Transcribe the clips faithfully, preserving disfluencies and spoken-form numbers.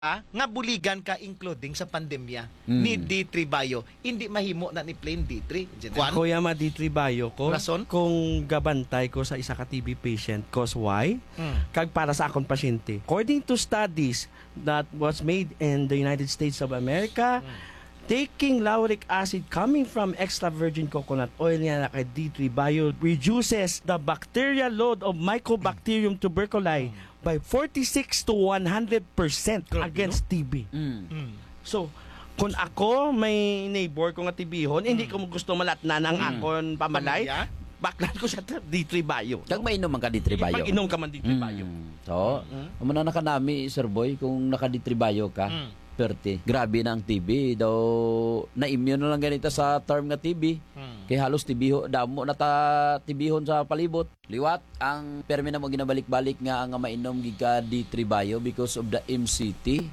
Ah, nga buligan ka including sa pandemya Mm. ni D three Bio, hindi mahimo na ni plain D three. Kwan? Kuya ma D three Bio ko. Rason? Kung gabantay ko sa isa ka T B patient, cause why? Mm. Kag para sa akong pasyente. According to studies that was made in the United States of America, taking lauric acid coming from extra virgin coconut oil niya na kay D three Bio reduces the bacterial load of Mycobacterium tuberculosis by forty-six to one hundred percent Grabe, against T B. Mm. Mm. So, kung ako may neighbor ko nga tibihon, hindi ko gusto malatnan ang akon pamalay, Pamilya? baklan ko siya sa D three Bio. Kag mainom man ka di tribayo. Pag inom ka man D three Bio. Mm. So, amo na nakanami, Sir Boy, kung nakaditribayo ka, Mm. perti. Grabe na ang T B. Daw, na-immune na lang ganito sa term nga T B. Mm. Kay halos tibiho, damo na ta tibihon sa palibot. Liwat, ang permi na mo ginabalik-balik nga ang mainom giga D three Bio because of the M C T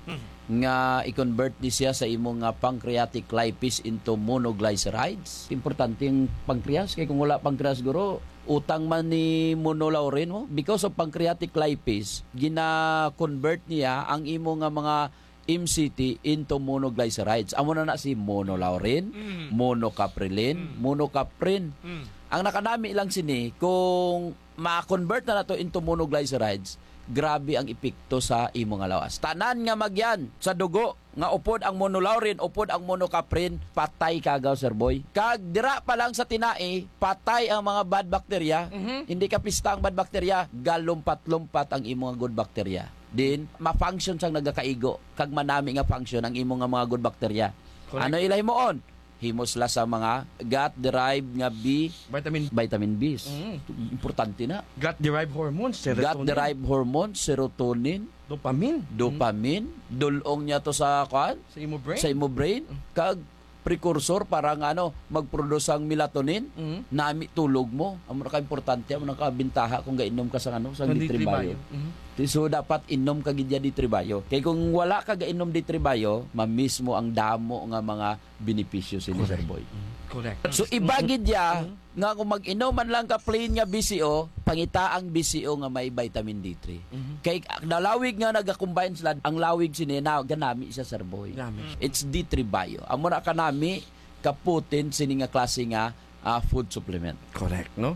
nga i-convert di siya sa imong nga pancreatic lipase into monoglycerides. Importante yung pancreas, kay kung wala pancreas guro, utang man ni monolaurin mo. Because of pancreatic lipase, gina-convert niya ang imong nga mga M C T into monoglycerides. Amo na na si monolaurin, Mm. monocaprilin, monocaprin. Mm. Ang nakanami lang sini, kung ma-convert na nato into monoglycerides, grabe ang epekto sa imo nga lawas. Tanan nga magyan sa dugo nga upod ang monolaurin, upod ang monocaprin, patay kagaw, Sir Boy. Kag dira pa lang sa tinai, patay ang mga bad bacteria. Mhm. Hindi ka pista ang bad bacteria, galumpat-lumpat ang imo nga good bacteria. Din ma-function sang nagakaigo kag manami nga function ang imo nga mga good bacteria. Correct. Ano ilay mo on? Himos la sa mga gut-derived nga B, Vitamin vitamin B's. Mm. Importante na. gut-derived hormones, serotonin, Gut-derived hormones, serotonin, dopamine, dopamine, dulong niya to sa kwan, sa imo brain. sa imo brain, kag precursor para nga ano, mag-produce ang melatonin, Mm. nami tulog mo. Amo na ka importante, amo na ka bintaha kung gainom ka sa ano, sa Sa D three Bio. Mhm. So dapat inom ka gid di tribayo. Kay kung wala ka gainom di tribayo, ma-miss mo ang damo nga mga benepisyo sa Sir Boy. Correct. So ibagid ya nga kung mag-inom man lang ka plain nga B C O, pangita ang B C O nga may vitamin D three. Kay nalawig nga naga-combine sila, ang lawig sini na ganami sa Sir Boy. Ganami. It's D three Bio. Amo na kanami kaputin sini nga klase nga ah, food supplement. Correct, no?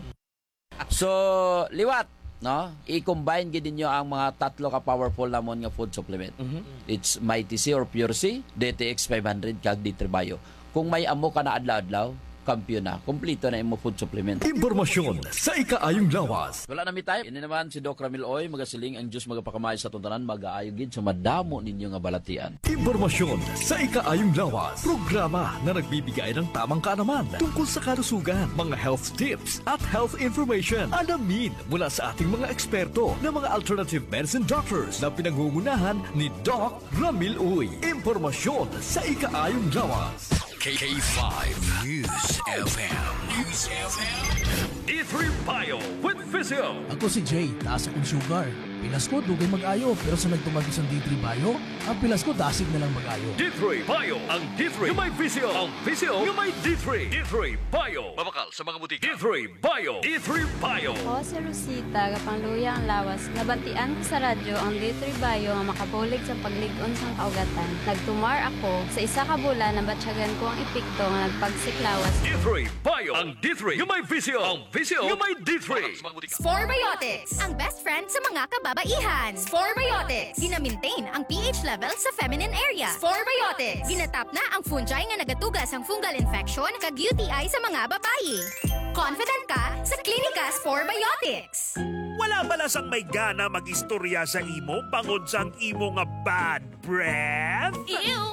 So, liwat, no? I-combine gid ninyo ang mga tatlo ka powerful namon nga food supplement. Mhm. It's Mighty C or Pure C, D T X five hundred kag D three Bio. Kung may amo ka na adlaw-adlaw, kampiyon na. Kompleto na imo food supplement. Impormasyon sa ikaayong lawas. Wala na mi tayo. Ini naman si Doc Ramil Oy, magasiling ang Diyos magapakamay sa tuntanan, mag-aayo gid sa madamo ninyo nga balatian. Impormasyon sa ikaayong lawas. Programa na nagbibigay ng tamang kaalaman tungkol sa kalusugan, mga health tips at health information. Alamin mula sa ating mga eksperto na mga alternative medicine doctors na pinangungunahan ni Doc Ramil Oy. Impormasyon sa ikaayong lawas. K five News F M. News F M. D three Bio with Physio. Ako si Jay, taas akong sugar. Pilas ko, dugay mag-ayo. Pero sa nagtumagis ang D three Bio, ang pilas ko, dasig na lang mag-ayo. D three Bio. Ang D three yung may Physio. Ang Physio yung may D three. D three Bio. Mabakal sa mga butika. D three Bio. D three Bio. Ako si Rosita, kapangluya ang lawas. Nabantian ko sa radyo ang D three Bio nga makabulig sa pagligon sang kaugatan. Nagtumar ako sa isa ka bulan na batsyagan ko ang epekto nga nagpagsiklawas. D three Bio. Ang D three yung may Physio. Ang Physio yung may D three. Sporebiotics, ang best friend sa mga kababaihan. Sporebiotics, gina-maintain ang pH level sa feminine area. Sporebiotics, ginatap na ang fungi nga nagatugas ang fungal infection kag U T I sa mga babayi. Confident ka sa Klinika Sporebiotics. Wala bala sang may gana mag-istorya sa imo bangod sang imo nga bad breath? Ew!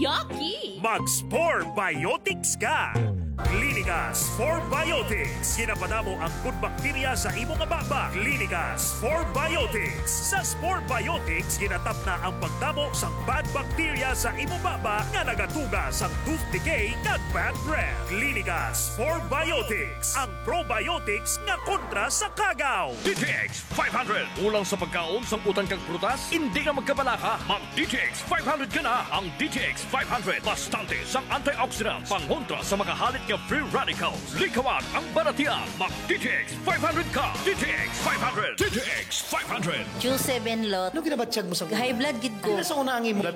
Yucky! Mag-Sporebiotics ka! Klinika Sporebiotics. Ginapadamo ang good bacteria sa imo nga baba. Klinika Sporebiotics. Sa Sporebiotics, ginatap na ang pagdamo sa bad bacteria sa imo baba nga nagatuga sa tooth decay kag bad breath. Klinika Sporebiotics. Ang probiotics nga kontra sa kagaw. D T X five hundred. Ulang sa pagkaon sang utang kang prutas, hindi na magkabalaka. Mag D T X five hundred ka na. Ang D T X five hundred. Bastante sang antioxidants, pangontra sa mga halit nga free radicals. Likawan ang baratian. Mag D T X five hundred ka. D T X five hundred. D T X five hundred. Q seven lot. Ano ginabatsyag mo sa High blood gid ko. Ano sa una ang imo?